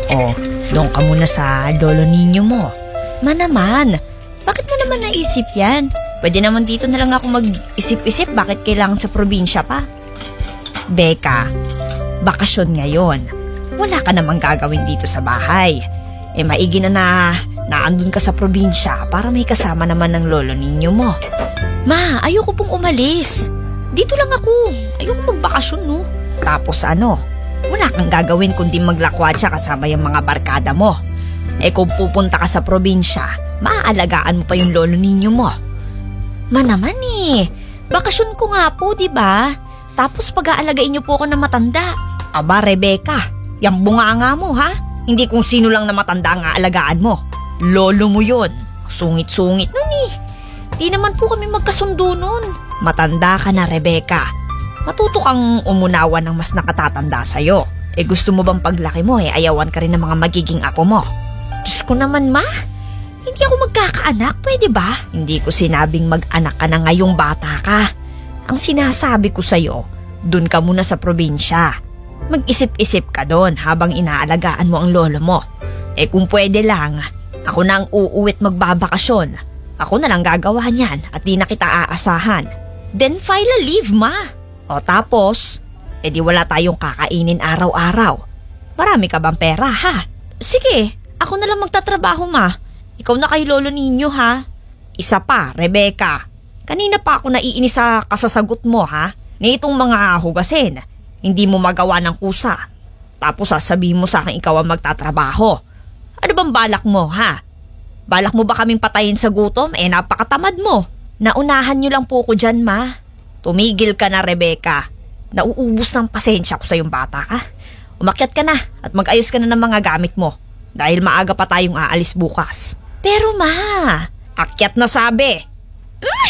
O, doon ka muna sa lolo ninyo mo. Ma naman, bakit mo naman naisip yan? Pwede naman dito na lang ako mag-isip-isip bakit kailangan sa probinsya pa. Becca, bakasyon ngayon. Wala ka namang gagawin dito sa bahay. Maigi na naandun ka sa probinsya para may kasama naman ng lolo ninyo mo. Ma, ayoko pong umalis. Dito lang ako. Ayoko magbakasyon, no? Tapos wala kang gagawin kundi maglakwatsa kasama yung mga barkada mo. Kung pupunta ka sa probinsya, maaalagaan mo pa yung lolo ninyo mo. Ma naman bakasyon ko nga po, di ba? Tapos pag-aalagain niyo po ako ng matanda. Aba, Rebecca, yung bunganga mo ha? Hindi kung sino lang na matanda ang aalagaan mo. Lolo mo yun. Sungit-sungit nun Di naman po kami magkasundo nun. Matanda ka na, Rebecca. Matuto kang umunawa ng mas nakatatanda sa'yo. Gusto mo bang paglaki mo ayawan ka rin ng mga magiging apo mo? Diyos ko naman, ma. Hindi ako magkakaanak, pwede ba? Hindi ko sinabing mag-anak ka na ngayong bata ka. Ang sinasabi ko sa'yo, dun ka muna sa probinsya. Mag-isip-isip ka doon habang inaalagaan mo ang lolo mo. Kung pwede lang, ako na ang uuwi't magbabakasyon. Ako na lang gagawa niyan at di na kita aasahan. Then file a leave, ma. O tapos, di wala tayong kakainin araw-araw. Marami ka bang pera, ha? Sige, ako na lang magtatrabaho, ma. Ikaw na kay lolo ninyo, ha? Isa pa, Rebecca. Kanina pa ako naiinis sa kasasagot mo, ha? Na itong mga hugasin, hindi mo magawa ng kusa. Tapos sasabihin mo sa akin ikaw ang magtatrabaho. Ano bang balak mo, ha? Balak mo ba kaming patayin sa gutom? Napakatamad mo. Naunahan niyo lang po ko dyan, ma. Tumigil ka na, Rebecca. Nauubos ng pasensya ko sa yung bata ka. Umakyat ka na at mag-ayos ka na ng mga gamit mo. Dahil maaga pa tayong aalis bukas. Pero ma, akyat na sabi.